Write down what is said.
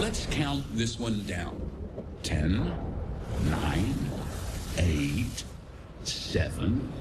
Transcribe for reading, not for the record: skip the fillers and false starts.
Let's count this one down. 10, 9, 8, 7,